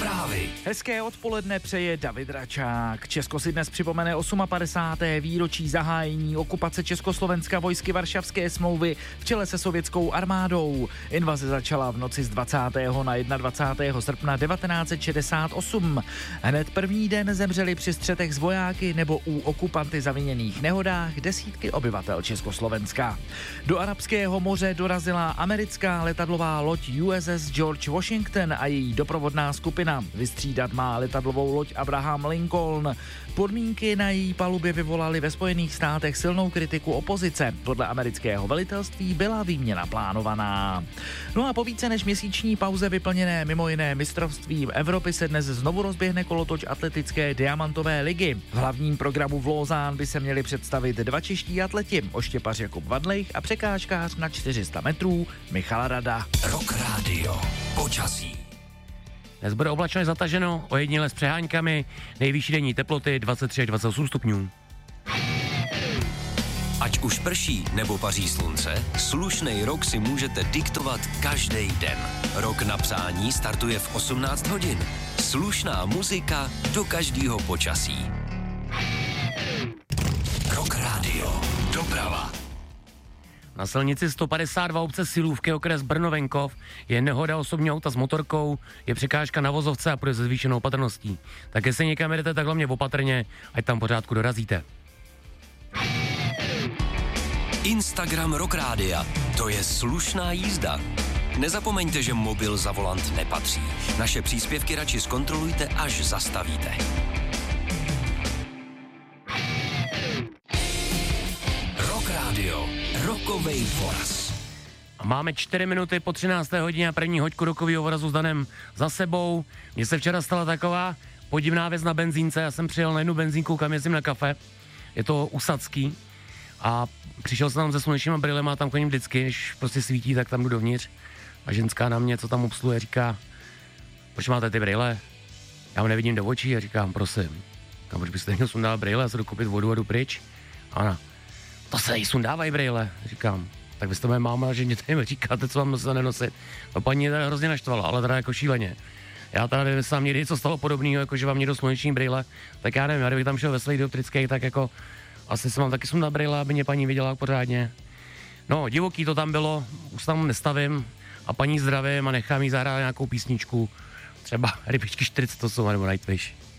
Zprávy. Hezké odpoledne přeje David Račák. Česko si dnes připomene 58. výročí zahájení okupace Československa vojsky Varšavské smlouvy v čele se sovětskou armádou. Invaze začala v noci z 20. na 21. srpna 1968. Hned první den zemřeli při střetech s vojáky nebo u okupanty zaviněných nehodách desítky obyvatel Československa. Do Arabského moře dorazila americká letadlová loď USS George Washington a její doprovodná skupina. Vystřídat má letadlovou loď Abraham Lincoln. Podmínky na její palubě vyvolaly ve Spojených státech silnou kritiku opozice. Podle amerického velitelství byla výměna plánovaná. No a po více než měsíční pauze vyplněné mimo jiné mistrovstvím Evropy se dnes znovu rozběhne kolotoč atletické diamantové ligy. V hlavním programu v Lausanne by se měli představit dva čeští atleti, oštěpař Jakub Vadlejch a překážkář na 400 metrů Michal Rada. Rock Radio. Počasí. Dnes bude oblačně zataženo, ojediněle s přehánkami, nejvyšší denní teploty 23 až 28 stupňů. Ať už prší nebo paří slunce, slušnej rok si můžete diktovat každý den. Rok na přání startuje v 18 hodin. Slušná muzika do každého počasí. Rock Radio. Doprava. Na silnici 152 obce Silůvky, okres Brno-Venkov, je nehoda osobního auta s motorkou, je překážka na vozovce a půjde se zvýšenou opatrností. Tak jestli někam jdete, tak hlavně opatrně, ať tam pořádku dorazíte. Instagram Rock Rádia. To je slušná jízda. Nezapomeňte, že mobil za volant nepatří. Naše příspěvky radši zkontrolujte, až zastavíte. Rock Radio. Rokovej voraz. A máme 4 minuty po 13. hodině a první hoďku rokového vorazu s Danem za sebou. Mně se včera stala taková podivná věc na benzínce. Já jsem přijel na jednu benzínku, kam jezdím na kafe. Je to Usadský. A přišel jsem tam se slunečníma brýlema a tam chodím vždycky, když prostě svítí, tak tam jdu dovnitř. A ženská na mě, co tam obsluhuje, říká: proč máte ty brýle? Já ho nevidím do očí a říkám: prosím. A proč byste měl sundávat brýle, já se jdu koupit vodu a jdu pryč? A ona: to se jí sundávají brýle. Říkám: tak vy jste moje máma, že mě tady říkáte, co vám nosit a nenosit. A paní teda hrozně naštvala, ale teda jako šíleně. Já teda nevím, jestli vám někdy něco stalo podobného, jako že vám někdo sluneční brýle, tak já nevím, já kdybych tam šel ve svých dioptrických, tak jako asi jsem vám taky sundat brýle, aby mě paní viděla pořádně. No, divoký to tam bylo, už tam nestavím a paní zdravím a nechám jí zahrát nějakou písničku, třeba Rybičky 48 nebo Nightwish.